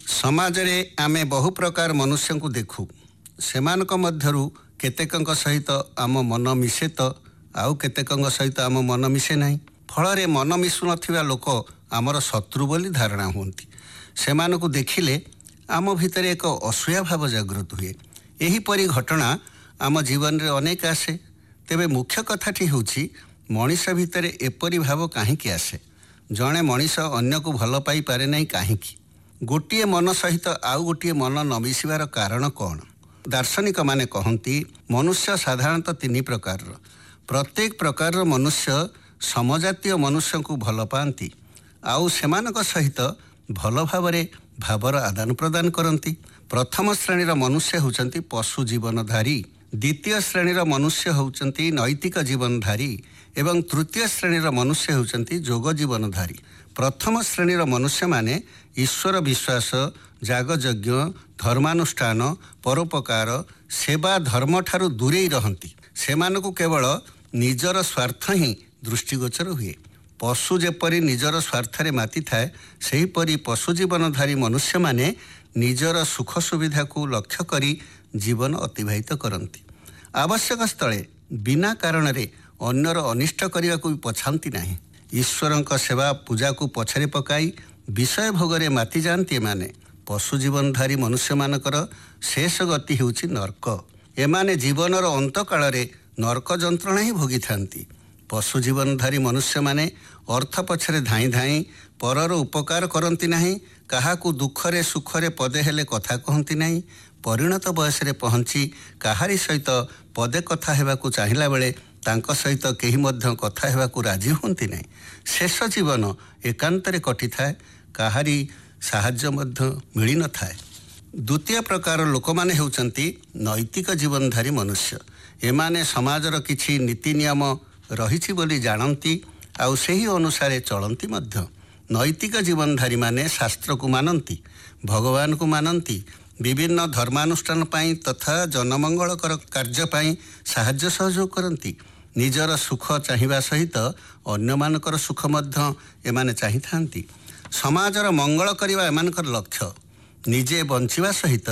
ସମାଜରେ ଆମେ ବହୁ ପ୍ରକାର ମନୁଷ୍ୟଙ୍କୁ ଦେଖୁ। ସେମାନଙ୍କ ମଧ୍ୟରୁ କେତେକଙ୍କ ସହିତ ଆମ ମନ ମିଶେ ତ ଆଉ କେତେକଙ୍କ ସହିତ ଆମ ମନ ମିଶେ ନାହିଁ। ଫଳରେ ମନ ମିଶୁନଥିବା ଲୋକ ଆମର ଶତ୍ରୁ ବୋଲି ଧାରଣା ହୁଅନ୍ତି। ସେମାନଙ୍କୁ ଦେଖିଲେ ଆମ ଭିତରେ ଏକ ଅସୂୟା ଭାବ ଜାଗୃତ ହୁଏ। ଏହିପରି ଘଟଣା ଆମ ଜୀବନରେ ଅନେକ ଆସେ। ତେବେ ମୁଖ୍ୟ କଥାଟି ହେଉଛି ମଣିଷ ଭିତରେ ଏପରି ଭାବ କାହିଁକି ଆସେ? ଜଣେ ମଣିଷ ଅନ୍ୟକୁ ଭଲ ପାଇପାରେ ନାହିଁ କାହିଁକି? ଗୋଟିଏ ମନ ସହିତ ଆଉ ଗୋଟିଏ ମନ ନ ମିଶିବାର କାରଣ କ'ଣ? ଦାର୍ଶନିକମାନେ କହନ୍ତି ମନୁଷ୍ୟ ସାଧାରଣତଃ 3 ପ୍ରକାରର। ପ୍ରତ୍ୟେକ ପ୍ରକାରର ମନୁଷ୍ୟ ସମଜାତୀୟ ମନୁଷ୍ୟଙ୍କୁ ଭଲ ପାଆନ୍ତି ଆଉ ସେମାନଙ୍କ ସହିତ ଭଲ ଭାବରେ ଭାବର ଆଦାନ ପ୍ରଦାନ କରନ୍ତି। ପ୍ରଥମ ଶ୍ରେଣୀର ମନୁଷ୍ୟ ହେଉଛନ୍ତି ପଶୁ ଜୀବନଧାରୀ, ଦ୍ୱିତୀୟ ଶ୍ରେଣୀର ମନୁଷ୍ୟ ହେଉଛନ୍ତି ନୈତିକ ଜୀବନଧାରୀ ଏବଂ ତୃତୀୟ ଶ୍ରେଣୀର ମନୁଷ୍ୟ ହେଉଛନ୍ତି ଯୋଗ ଜୀବନଧାରୀ। ପ୍ରଥମ ଶ୍ରେଣୀର ମନୁଷ୍ୟମାନେ ଈଶ୍ୱର ବିଶ୍ୱାସ, ଯାଗଯଜ୍ଞ, ଧର୍ମାନୁଷ୍ଠାନ, ପରୋପକାର, ସେବା ଧର୍ମଠାରୁ ଦୂରେଇ ରହନ୍ତି। ସେମାନଙ୍କୁ କେବଳ ନିଜର ସ୍ୱାର୍ଥ ହିଁ ଦୃଷ୍ଟିଗୋଚର ହୁଏ। ପଶୁ ଯେପରି ନିଜର ସ୍ୱାର୍ଥରେ ମାତିଥାଏ, ସେହିପରି ପଶୁ ଜୀବନଧାରୀ ମନୁଷ୍ୟମାନେ ନିଜର ସୁଖ ସୁବିଧାକୁ ଲକ୍ଷ୍ୟ କରି ଜୀବନ ଅତିବାହିତ କରନ୍ତି। ଆବଶ୍ୟକ ସ୍ଥଳେ ବିନା କାରଣରେ ଅନ୍ୟର ଅନିଷ୍ଟ କରିବାକୁ ବି ପଛାନ୍ତି ନାହିଁ। ଈଶ୍ୱରଙ୍କ ସେବା ପୂଜାକୁ ପଛରେ ପକାଇ ବିଷୟ ଭୋଗରେ ମାତି ଯାଆନ୍ତି ଏମାନେ। ପଶୁ ଜୀବନଧାରୀ ମନୁଷ୍ୟମାନଙ୍କର ଶେଷ ଗତି ହେଉଛି ନର୍କ। ଏମାନେ ଜୀବନର ଅନ୍ତକାଳରେ ନର୍କ ଯନ୍ତ୍ରଣା ହିଁ ଭୋଗିଥାନ୍ତି। ପଶୁ ଜୀବନଧାରୀ ମନୁଷ୍ୟମାନେ ଅର୍ଥ ପଛରେ ଧାଇଁ ଧାଇଁ ପରର ଉପକାର କରନ୍ତି ନାହିଁ, କାହାକୁ ଦୁଃଖରେ ସୁଖରେ ପଦେ ହେଲେ କଥା କହନ୍ତି ନାହିଁ। ପରିଣତ ବୟସରେ ପହଞ୍ଚି କାହାରି ସହିତ ପଦେ କଥା ହେବାକୁ ଚାହିଁଲା ବେଳେ ତାଙ୍କ ସହିତ କେହି ମଧ୍ୟ କଥା ହେବାକୁ ରାଜି ହୁଅନ୍ତି ନାହିଁ। ଶେଷ ଜୀବନ ଏକାନ୍ତରେ କଟିଥାଏ, କାହାରି ସାହାଯ୍ୟ ମଧ୍ୟ ମିଳିନଥାଏ। ଦ୍ୱିତୀୟ ପ୍ରକାର ଲୋକମାନେ ହେଉଛନ୍ତି ନୈତିକ ଜୀବନଧାରୀ ମନୁଷ୍ୟ। ଏମାନେ ସମାଜର କିଛି ନୀତି ନିୟମ ରହିଛି ବୋଲି ଜାଣନ୍ତି ଆଉ ସେହି ଅନୁସାରେ ଚଳନ୍ତି ମଧ୍ୟ। ନୈତିକ ଜୀବନଧାରୀମାନେ ଶାସ୍ତ୍ରକୁ ମାନନ୍ତି, ଭଗବାନଙ୍କୁ ମାନନ୍ତି, ବିଭିନ୍ନ ଧର୍ମାନୁଷ୍ଠାନ ପାଇଁ ତଥା ଜନମଙ୍ଗଳକର କାର୍ଯ୍ୟ ପାଇଁ ସାହାଯ୍ୟ ସହଯୋଗ କରନ୍ତି। ନିଜର ସୁଖ ଚାହିଁବା ସହିତ ଅନ୍ୟମାନଙ୍କର ସୁଖ ମଧ୍ୟ ଏମାନେ ଚାହିଁଥାନ୍ତି। ସମାଜର ମଙ୍ଗଳ କରିବା ଏମାନଙ୍କର ଲକ୍ଷ୍ୟ। ନିଜେ ବଞ୍ଚିବା ସହିତ